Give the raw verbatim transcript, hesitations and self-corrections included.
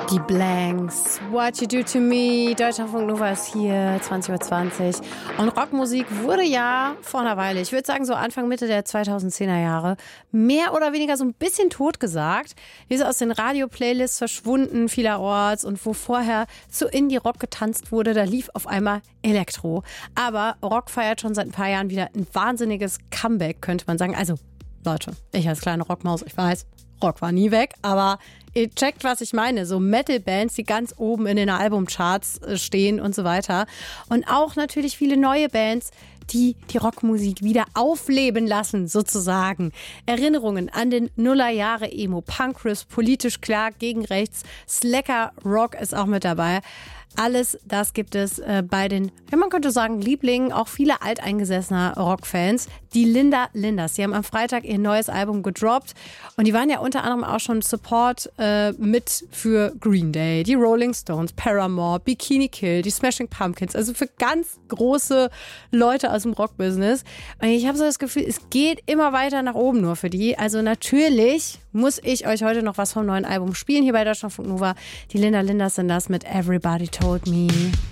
Die Blanks, What You Do To Me, Deutschlandfunk Nova ist hier, zwanzig Uhr zwanzig. Und Rockmusik wurde ja vor einer Weile, ich würde sagen so Anfang, Mitte der zweitausendzehner Jahre, mehr oder weniger so ein bisschen totgesagt. Die ist aus den Radio-Playlists verschwunden vielerorts und wo vorher zu Indie-Rock getanzt wurde, da lief auf einmal Elektro. Aber Rock feiert schon seit ein paar Jahren wieder ein wahnsinniges Comeback, könnte man sagen. Also Leute, ich als kleine Rockmaus, ich weiß, Rock war nie weg, aber ihr checkt, was ich meine. So Metal-Bands, die ganz oben in den Albumcharts stehen und so weiter. Und auch natürlich viele neue Bands, die die Rockmusik wieder aufleben lassen, sozusagen. Erinnerungen an den Nullerjahre-Emo, Punkriffs, politisch klar, gegen rechts, Slacker Rock ist auch mit dabei. Alles das gibt es äh, bei den, ja, man könnte sagen, Lieblingen, auch viele alteingesessener Rockfans. Die Linda Lindas, die haben am Freitag ihr neues Album gedroppt und die waren ja unter anderem auch schon Support äh, mit für Green Day, die Rolling Stones, Paramore, Bikini Kill, die Smashing Pumpkins, also für ganz große Leute aus dem Rockbusiness. Und ich habe so das Gefühl, es geht immer weiter nach oben nur für die. Also natürlich muss ich euch heute noch was vom neuen Album spielen hier bei Deutschlandfunk Nova. Die Linda Lindas sind das mit Everybody Told Me.